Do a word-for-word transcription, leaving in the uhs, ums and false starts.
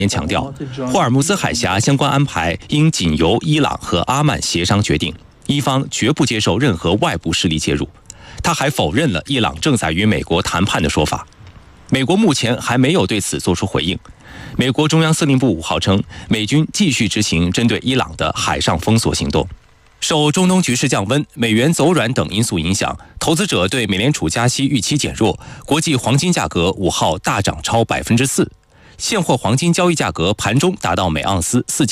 也强调，霍尔木兹海峡相关安排应仅由伊朗和阿曼协商决定，伊方绝不接受任何外部势力介入。他还否认了伊朗正在与美国谈判的说法。美国目前还没有对此作出回应。美国中央司令部五号称，美军继续执行针对伊朗的海上封锁行动。受中东局势降温、美元走软等因素影响，投资者对美联储加息预期减弱，国际黄金价格五号大涨超百分之四。现货黄金交易价格盘中达到每盎司四